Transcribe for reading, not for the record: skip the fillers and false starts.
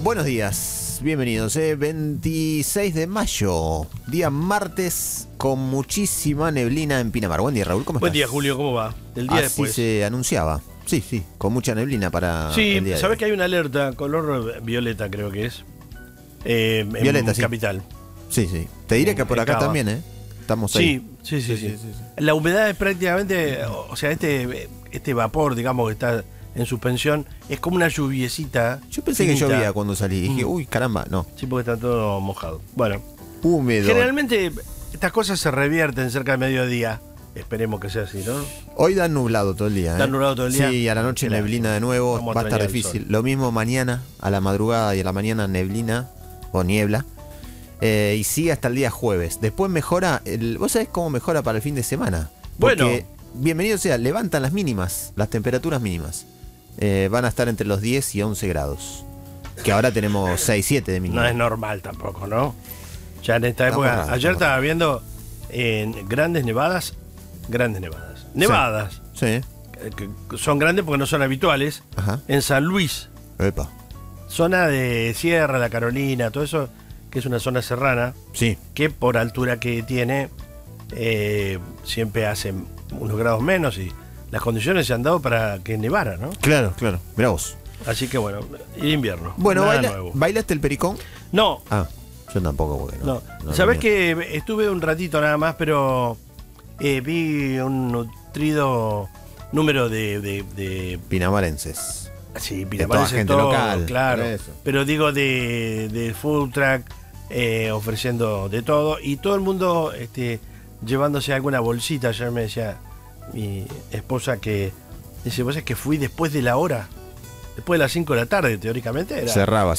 Buenos días, bienvenidos. 26 de mayo, día martes, con muchísima neblina en Pinamar. Buen día, Raúl, ¿cómo estás? Buen día, Julio, ¿cómo va? El día Así después. se anunciaba. Sí, con mucha neblina para Sí, el día sabés de que hay una alerta, color violeta creo que es. Violeta, en sí. Capital. Sí. Te diré que por en acá Cava. también, Estamos ahí. Sí. La humedad es prácticamente, o sea, este vapor, digamos, que está en suspensión, es como una lluviecita. Yo pensé que finita. llovía cuando salí. Dije, uy, caramba, no. Sí, porque está todo mojado. Bueno, Húmedo. generalmente estas cosas se revierten cerca del mediodía. Esperemos que sea así, ¿no? Hoy da nublado todo el día. Da nublado todo el día. Sí, a la noche Mirá, neblina de nuevo. vamos a Va a estar extrañar el difícil. sol. Lo mismo mañana, a la madrugada y a la mañana neblina o niebla. Y sigue hasta el día jueves. Después mejora. ¿Vos sabés cómo mejora para el fin de semana? Bueno. Porque, bienvenido sea, levantan las mínimas, las temperaturas mínimas. Van a estar entre los 10 y 11 grados. Que ahora tenemos 6, 7 de mínima. No es normal tampoco, ¿no? Ya en esta Estamos época. raros, Ayer estamos estaba viendo grandes nevadas. Nevadas. Sí. Que son grandes porque no son habituales. Ajá. En San Luis, Epa. zona de Sierra, La Carolina, todo eso, que es una zona serrana, Sí. que por altura que tiene, siempre hace unos grados menos y las condiciones se han dado para que nevara, ¿no? Claro. Mirá vos. Así que bueno, el invierno. Bueno, nada nuevo. ¿bailaste el pericón? No, Ah, yo tampoco, porque no. Sabés que estuve un ratito nada más, pero vi un nutrido número de Pinamarenses. sí, de toda pinamarenses gente todo, local, claro. eso. Pero digo de food truck, ofreciendo de todo y todo el mundo llevándose alguna bolsita. Ayer me decía mi esposa que dice, vos es que fui después de la hora, después de las 5 de la tarde, teóricamente era. Cerraba.